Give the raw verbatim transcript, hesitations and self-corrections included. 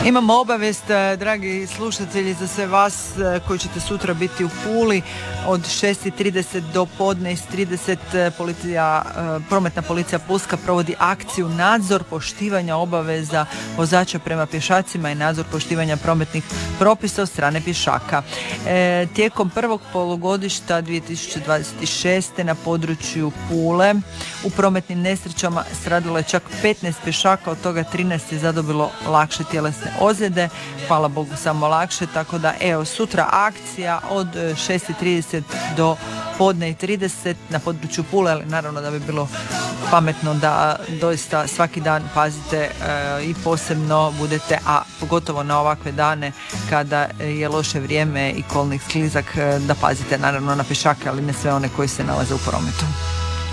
Imamo obavijest, dragi slušatelji, za sve vas koji ćete sutra biti u Puli od šest i trideset do podne i trideset. Policija, prometna policija Pulska provodi akciju nadzor poštivanja obaveza vozača prema pješacima i nadzor poštivanja prometnih propisa od strane pješaka. E, tijekom prvog polugodišta dvije tisuće dvadeset šeste. na području Pule u prometnim nesrećama stradilo je čak petnaest pješaka, od toga trinaest je zadobilo lakše tjelesne ozljede, hvala Bogu samo lakše, tako da evo sutra akcija od šest i trideset do podne i trideset na području Pule, ali naravno da bi bilo pametno da doista svaki dan pazite e, i posebno budete, a pogotovo na ovakve dane kada je loše vrijeme i kolnik sklizak, e, da pazite naravno na pješake, ali ne sve one koji se nalaze u prometu.